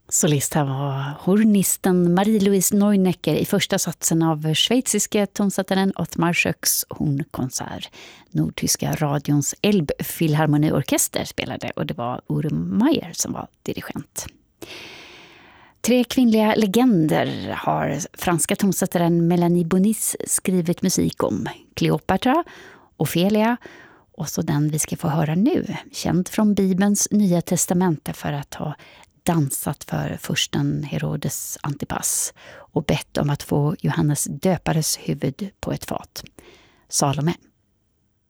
Solist här var hornisten Marie-Louise Neunecker i första satsen av schweiziske tonsättaren Ottmar Schöcks hornkonsert. Nordtyska radions Elbphilharmonieorkester spelade och det var Urum Meier som var dirigent. 3 kvinnliga legender har franska tonsättaren Mélanie Bonis skrivit musik om. Kleopatra, Ofelia och så den vi ska få höra nu. Känd från Bibelns Nya testamente för att ha dansat för fursten Herodes Antipas och bett om att få Johannes döpares huvud på ett fat. Salome.